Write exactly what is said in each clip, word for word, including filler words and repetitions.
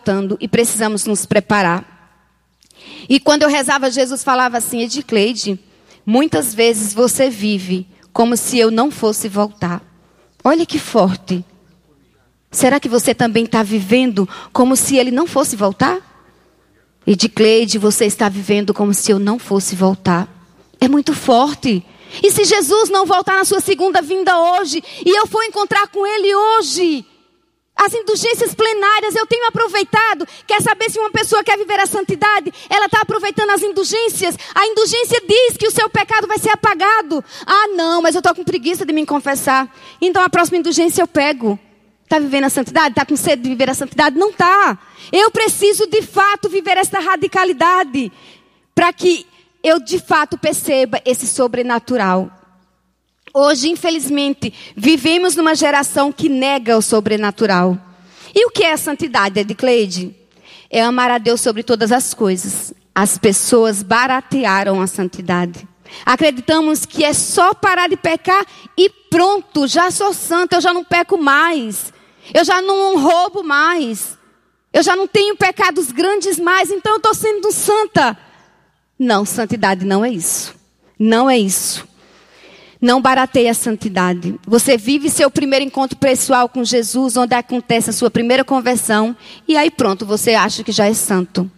voltando e precisamos nos preparar. E quando eu rezava, Jesus falava assim: Edicleide, muitas vezes você vive como se eu não fosse voltar. Olha que forte. Será que você também está vivendo como se ele não fosse voltar? Edicleide, você está vivendo como se eu não fosse voltar. É muito forte. E se Jesus não voltar na sua segunda vinda hoje, e eu for encontrar com ele hoje, as indulgências plenárias eu tenho aproveitado. Quer saber se uma pessoa quer viver a santidade? Ela está aproveitando as indulgências. A indulgência diz que o seu pecado vai ser apagado. Ah, não, mas eu estou com preguiça de me confessar. Então a próxima indulgência eu pego. Está vivendo a santidade? Está com sede de viver a santidade? Não está. Eu preciso de fato viver essa radicalidade para que eu de fato perceba esse sobrenatural. Hoje, infelizmente, vivemos numa geração que nega o sobrenatural. E o que é a santidade, Edicleide? É amar a Deus sobre todas as coisas. As pessoas baratearam a santidade. Acreditamos que é só parar de pecar e pronto, já sou santa, eu já não peco mais. Eu já não roubo mais. Eu já não tenho pecados grandes mais, então eu estou sendo santa. Não, santidade não é isso. Não é isso. Não barateie a santidade. Você vive seu primeiro encontro pessoal com Jesus, onde acontece a sua primeira conversão, e aí pronto, você acha que já é santo.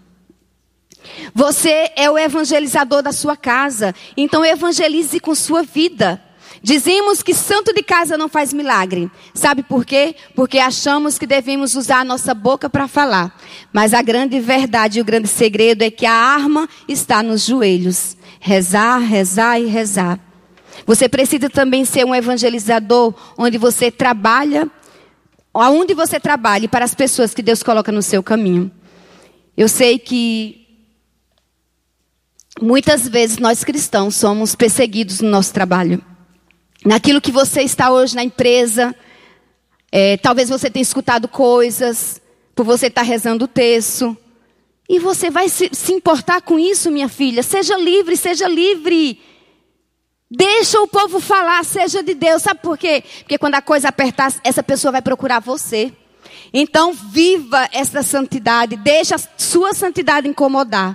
Você é o evangelizador da sua casa, então evangelize com sua vida. Dizemos que santo de casa não faz milagre. Sabe por quê? Porque achamos que devemos usar a nossa boca para falar. Mas a grande verdade e o grande segredo é que a arma está nos joelhos. Rezar, rezar e rezar. Você precisa também ser um evangelizador onde você trabalha, aonde você trabalhe para as pessoas que Deus coloca no seu caminho. Eu sei que muitas vezes nós cristãos somos perseguidos no nosso trabalho. Naquilo que você está hoje na empresa, é, talvez você tenha escutado coisas, por você estar rezando o terço. E você vai se, se importar com isso, minha filha? Seja livre, seja livre. Deixa o povo falar, seja de Deus. Sabe por quê? Porque quando a coisa apertar, essa pessoa vai procurar você. Então, viva essa santidade. Deixa a sua santidade incomodar.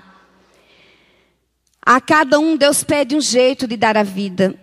A cada um, Deus pede um jeito de dar a vida.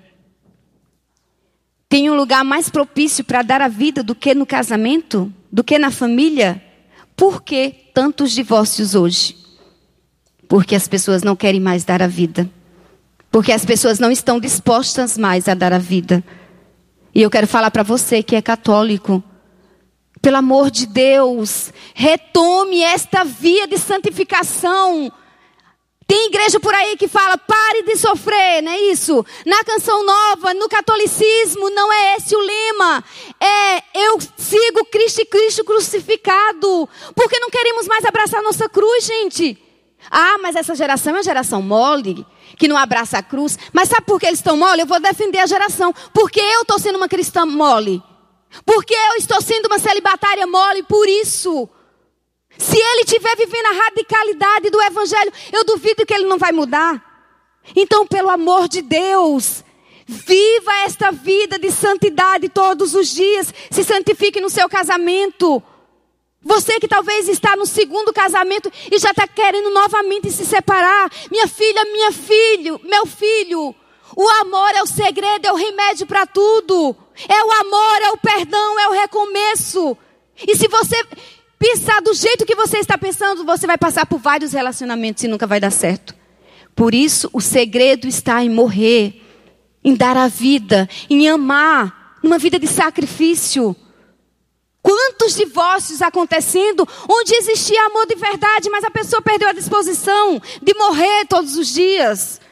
Tem um lugar mais propício para dar a vida do que no casamento? Do que na família? Por que tantos divórcios hoje? Porque as pessoas não querem mais dar a vida. Porque as pessoas não estão dispostas mais a dar a vida. E eu quero falar para você que é católico. Pelo amor de Deus, retome esta via de santificação. Tem igreja por aí que fala, pare de sofrer, não é isso? Na Canção Nova, no catolicismo, não é esse o lema. É, eu sigo Cristo e Cristo crucificado. Porque não queremos mais abraçar a nossa cruz, gente. Ah, mas essa geração é uma geração mole, que não abraça a cruz. Mas sabe por que eles estão mole? Eu vou defender a geração. Porque eu estou sendo uma cristã mole. Porque eu estou sendo uma celibatária mole, por isso. Se ele estiver vivendo a radicalidade do evangelho, eu duvido que ele não vai mudar. Então, pelo amor de Deus, viva esta vida de santidade todos os dias. Se santifique no seu casamento. Você que talvez está no segundo casamento e já está querendo novamente se separar. Minha filha, minha filho, meu filho. O amor é o segredo, é o remédio para tudo. É o amor, é o perdão, é o recomeço. E se você pensar do jeito que você está pensando, você vai passar por vários relacionamentos e nunca vai dar certo. Por isso, o segredo está em morrer, em dar a vida, em amar, numa vida de sacrifício. Quantos divórcios acontecendo, onde existia amor de verdade, mas a pessoa perdeu a disposição de morrer todos os dias.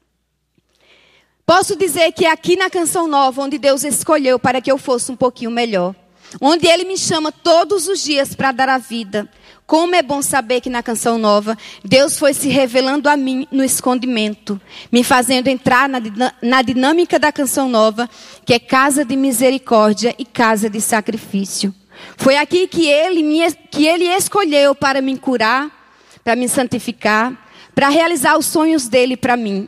Posso dizer que aqui na Canção Nova, onde Deus escolheu para que eu fosse um pouquinho melhor, onde Ele me chama todos os dias para dar a vida. Como é bom saber que na Canção Nova, Deus foi se revelando a mim no escondimento, me fazendo entrar na, na dinâmica da Canção Nova, que é casa de misericórdia e casa de sacrifício. Foi aqui que Ele, me, que ele escolheu para me curar, para me santificar, para realizar os sonhos dEle para mim.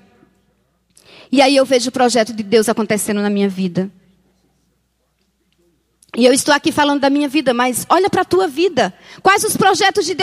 E aí eu vejo o projeto de Deus acontecendo na minha vida. E eu estou aqui falando da minha vida, mas olha para a tua vida. Quais os projetos de Deus?